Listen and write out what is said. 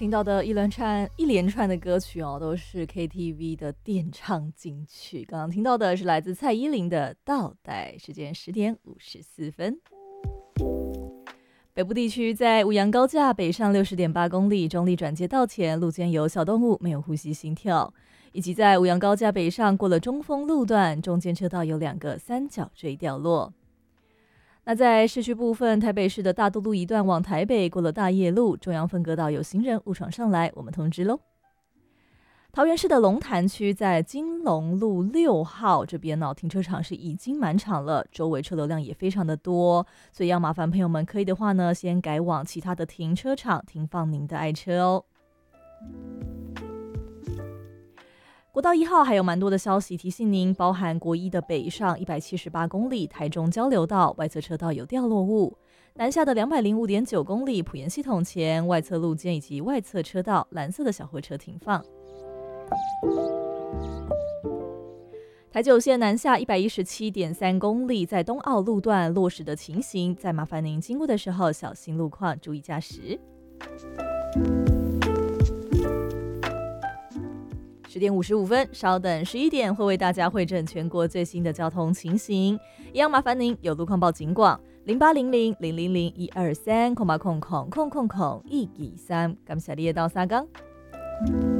听到的一连串的歌曲哦，都是 KTV 的电唱金曲。刚刚听到的是来自蔡依林的《倒带》，时间10:54。北部地区在五杨高架北上60.8公里，中立转接道前路肩有小动物，没有呼吸心跳，以及在五杨高架北上过了中丰路段，中间车道有2个三角锥掉落。那在市区部分，台北市的大渡路一段往台北过了大业路，中央分隔岛有行人误闯上来，我们通知喽。桃园市的龙潭区在金龙路6号这边停车场是已经满场了，周围车流量也非常的多，所以要麻烦朋友们可以的话呢，先改往其他的停车场停放您的爱车哦。国道1号还有蛮多的消息提醒您，包含国一的北上178公里台中交流道外侧车道有掉落物，南下的205.9公里埔盐系统前外侧路肩以及外侧车道蓝色的小货车停放。台九线南下117.3公里，在东澳路段落实的情形，再麻烦您经过的时候小心路况，注意驾驶。10:55，稍等11点会为大家汇整全国最新的交通情形，一样麻烦您有路况报警广0800000123，0800000123，感谢你的到沙冈。